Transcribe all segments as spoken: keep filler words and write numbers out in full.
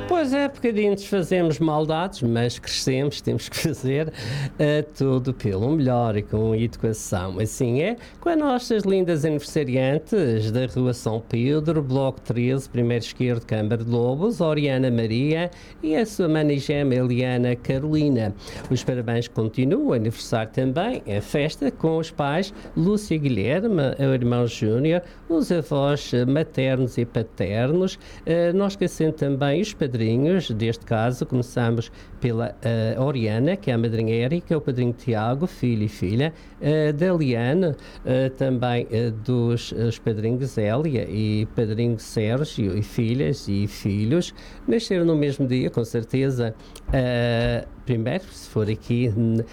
Pois é, pequeninos fazemos maldades, mas crescemos, temos que fazer uh, tudo pelo melhor e com educação. Assim é com as nossas lindas aniversariantes da Rua São Pedro, Bloco treze, primeiro esquerdo, Câmara de Lobos, Oriana Maria e a sua mana e gema Eliana Carolina. Os parabéns continuam, o aniversário também, a festa com os pais Lúcia Guilherme, o irmão Júnior, os avós maternos e paternos, uh, não esquecendo também os padrinhos, deste caso começamos pela uh, Oriana, que é a madrinha Érica, o padrinho Tiago, filho e filha, uh, da Liane, uh, também uh, dos os padrinhos Zélia e padrinho Sérgio, e filhas e filhos, nasceram no mesmo dia, com certeza. Uh, primeiro, se for aqui, uh,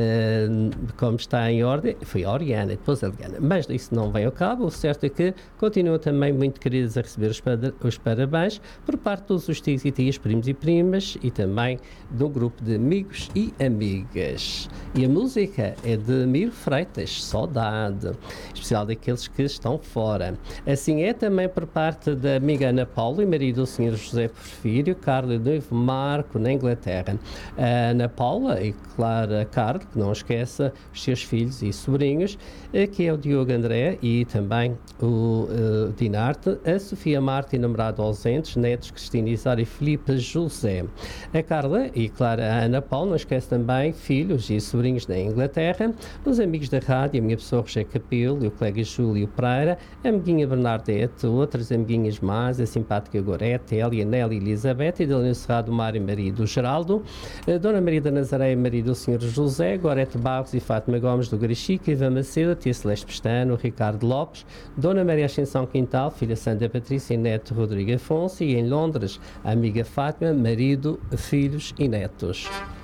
como está em ordem, foi a Oriana, depois a Liana, mas isso não vem ao cabo. O certo é que continuam também muito queridos a receber os, os parabéns por parte de todos os tios e tias, primos e primas, e também de um grupo de amigos e amigas. E a música é de Miro Freitas, Saudade, especial daqueles que estão fora. Assim é também por parte da amiga Ana Paula e marido do senhor José Porfírio, Carlos e noivo Marco, na Inglaterra. A Ana Paula e Clara Carlos, que não esqueça os seus filhos e sobrinhos, que é o Diogo André e também o uh, Dinarte, a Sofia Marta e namorado ausentes, netos Cristina Isara e Filipe José. A Carla e Clara a Ana Paula, não esquece também filhos e sobrinhos da Inglaterra, os amigos da rádio, a minha pessoa Roger Capelo e o colega Júlio Pereira, a amiguinha Bernadette, outras amiguinhas más, a simpática Gorete, Elia, Nelly e Elizabeth, e Delina Serrado, Mário e marido Geraldo, a Dona Maria da Nazaré e marido do senhor José, Gorete Barros e Fátima Gomes do Garichica, Ivan Macedo, tia Celeste Pestano, Ricardo Lopes, Dona Maria Ascensão Quintal, filha Sandra Patrícia e neto Rodrigo Afonso, e em Londres, a amiga Fátima, marido, filhos e netos.